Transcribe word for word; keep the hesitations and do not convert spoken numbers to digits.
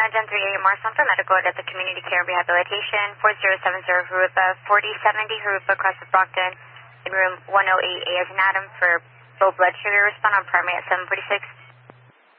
Gen three A Marson for medical at the Community Care and Rehabilitation, four zero seven zero Harupa, forty seventy Harupa, across the Brockton, in room one oh eight A as an Adam for low blood sugar. Respond on primary at seven forty-six.